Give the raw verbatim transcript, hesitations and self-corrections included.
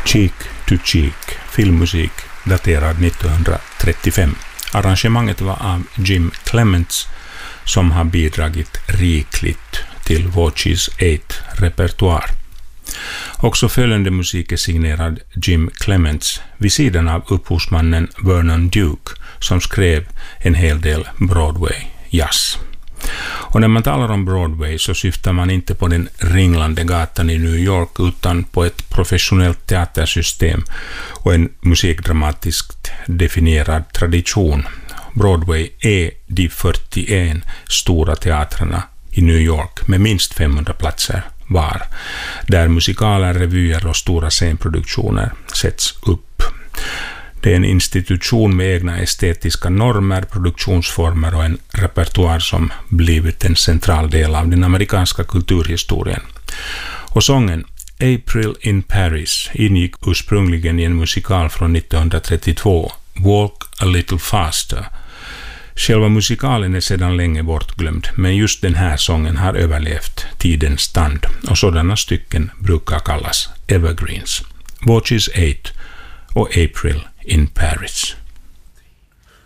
Cheek to Cheek, filmmusik daterad nittonhundratrettiofem. Arrangemanget var av Jim Clements som har bidragit rikligt till Watches eight repertoar. Också följande musik är signerad Jim Clements vid sidan av upphovsmannen Vernon Duke som skrev en hel del Broadway-jazz. Och när man talar om Broadway så syftar man inte på den ringlande gatan i New York utan på ett professionellt teatersystem och en musikdramatiskt definierad tradition. Broadway är de fyrtioen stora teatrarna i New York med minst femhundra platser var, där musikaler, revyer och stora scenproduktioner sätts upp. Det är en institution med egna estetiska normer, produktionsformer och en repertoar som blivit en central del av den amerikanska kulturhistorien. Och sången April in Paris ingick ursprungligen i en musikal från nittonhundratrettiotvå, Walk a Little Faster. Själva musikalen är sedan länge bortglömd, men just den här sången har överlevt tidens tand och sådana stycken brukar kallas evergreens. Watches eight och April in Paris.